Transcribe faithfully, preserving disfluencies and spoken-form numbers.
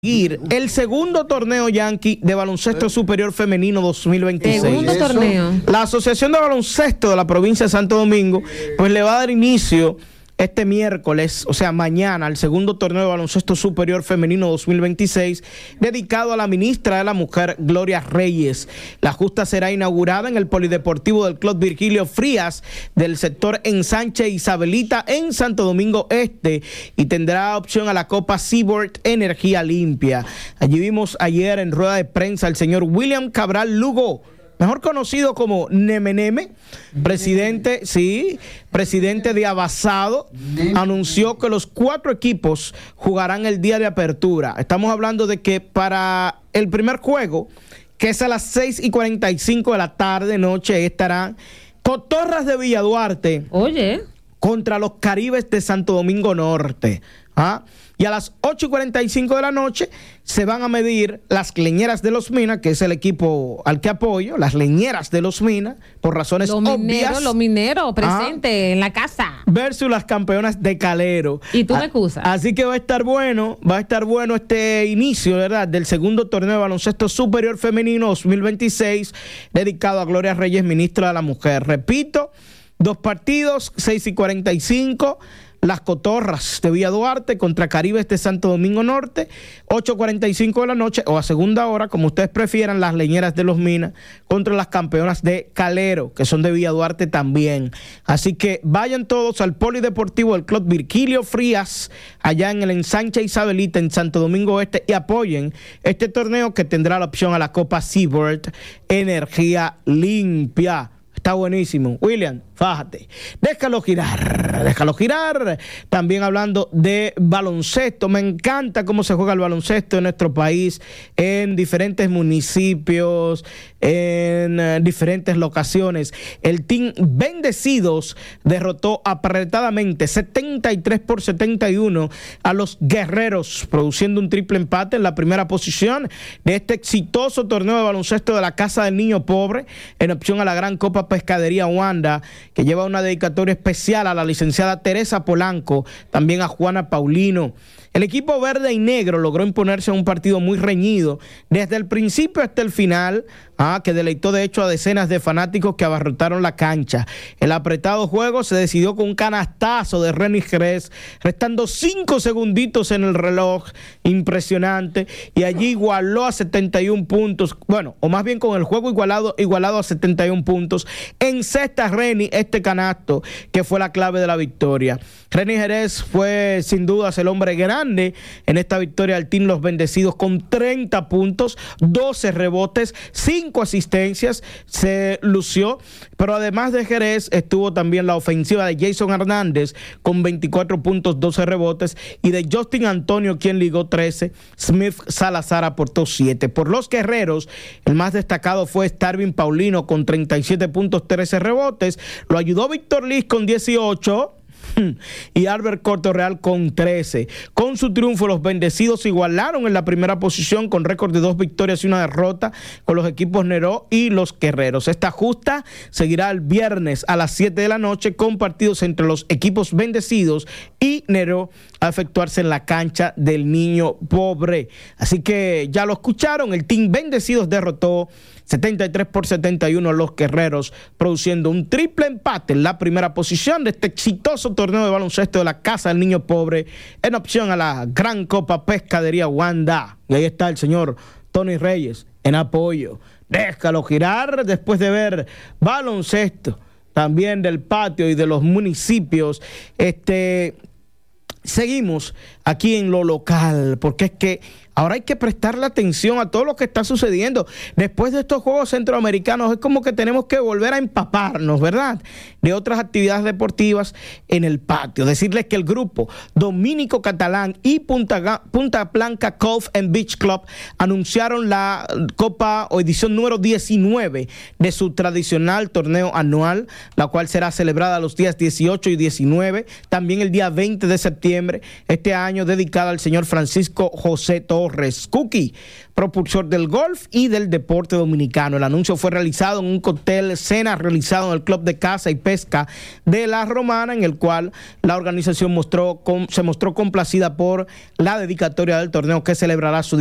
El segundo torneo Yankee de baloncesto superior femenino dos mil veintiséis. Segundo torneo. La Asociación de Baloncesto de la provincia de Santo Domingo pues le va a dar inicio este miércoles, o sea mañana, al segundo torneo de baloncesto superior femenino dos mil veintiséis, dedicado a la ministra de la Mujer, Gloria Reyes. La justa será inaugurada en el Polideportivo del Club Virgilio Frías del sector Ensanche Isabelita en Santo Domingo Este y tendrá opción a la Copa Seaboard Energía Limpia. Allí vimos ayer en rueda de prensa al señor William Cabral Lugo, mejor conocido como Neme Neme, presidente, sí, presidente de Abasado, anunció que los cuatro equipos jugarán el día de apertura. Estamos hablando de que para el primer juego, que es a las seis y cuarenta y cinco de la tarde, noche, estarán Cotorras de Villa Duarte. Oye. Contra los Caribes de Santo Domingo Norte. ¿Ah? Y a las ocho y cuarenta y cinco de la noche se van a medir las Leñeras de los Minas, que es el equipo al que apoyo, las Leñeras de los Minas, por razones los obvias. Mineros, los mineros presentes ¿Ah? en la casa. Versus las campeonas de Calero. Y tú me A- excusas. Así que va a estar bueno, va a estar bueno este inicio, ¿verdad?, del segundo torneo de baloncesto superior femenino dos mil veintiséis, dedicado a Gloria Reyes, ministra de la Mujer. Repito, dos partidos, seis y cuarenta y cinco. Las Cotorras de Villa Duarte contra Caribes de Santo Domingo Norte, ocho y cuarenta y cinco de la noche o a segunda hora, como ustedes prefieran, las Leñeras de los Minas contra las campeonas de Calero, que son de Villa Duarte también. Así que vayan todos al Polideportivo del Club Virgilio Frías, allá en el Ensanche Isabelita, en Santo Domingo Este, y apoyen este torneo que tendrá la opción a la Copa Seaboard Energía Limpia. Está buenísimo. William, fájate. Déjalo girar, déjalo girar. También hablando de baloncesto. Me encanta cómo se juega el baloncesto en nuestro país, en diferentes municipios, en eh, diferentes locaciones. El Team Bendecidos derrotó apretadamente setenta y tres por setenta y uno a los Guerreros, produciendo un triple empate en la primera posición de este exitoso torneo de baloncesto de la Casa del Niño Pobre, en opción a la Gran Copa Pescadería Wanda, que lleva una dedicatoria especial a la licenciada Teresa Polanco, también a Juana Paulino. El equipo verde y negro logró imponerse en un partido muy reñido desde el principio hasta el final, ah, que deleitó de hecho a decenas de fanáticos que abarrotaron la cancha. El apretado juego se decidió con un canastazo de Renny Jerez, restando cinco segunditos en el reloj, impresionante, y allí igualó a setenta y uno puntos, bueno, o más bien con el juego igualado, igualado a setenta y uno puntos. En sexta Renny este canasto, que fue la clave de la victoria. Renny Jerez fue sin dudas el hombre grande en esta victoria del Team Los Bendecidos, con treinta puntos, doce rebotes, cinco asistencias, se lució, pero además de Jerez estuvo también la ofensiva de Jason Hernández con veinticuatro puntos, doce rebotes, y de Justin Antonio, quien ligó trece, Smith Salazar aportó siete. Por los Guerreros, el más destacado fue Starvin Paulino con treinta y siete puntos, trece rebotes, lo ayudó Víctor Liz con dieciocho, y Albert Cortorreal con trece. Con su triunfo, los Bendecidos igualaron en la primera posición con récord de dos victorias y una derrota con los equipos Neró y los Guerreros. Esta justa seguirá el viernes a las siete de la noche con partidos entre los equipos Bendecidos y Neró a efectuarse en la cancha del Niño Pobre. Así que ya lo escucharon, el Team Bendecidos derrotó setenta y tres por setenta y uno a los Guerreros, produciendo un triple empate en la primera posición de este exitoso torneo de baloncesto de la Casa del Niño Pobre, en opción a la Gran Copa Pescadería Wanda. Y ahí está el señor Tony Reyes en apoyo. Déjalo girar después de ver baloncesto también del patio y de los municipios. Este, seguimos aquí en lo local, porque es que ahora hay que prestarle atención a todo lo que está sucediendo. Después de estos Juegos Centroamericanos es como que tenemos que volver a empaparnos, ¿verdad?, de otras actividades deportivas en el patio. Decirles que el grupo Dominico Catalán y Punta, Punta Blanca Golf and Beach Club anunciaron la Copa o edición número diecinueve de su tradicional torneo anual, la cual será celebrada los días dieciocho y diecinueve, también el día veinte de septiembre. Este año año dedicada al señor Francisco José Torres Cookie, propulsor del golf y del deporte dominicano. El anuncio fue realizado en un cóctel cena realizado en el Club de Caza y Pesca de La Romana, en el cual la organización mostró, se mostró complacida por la dedicatoria del torneo que celebrará su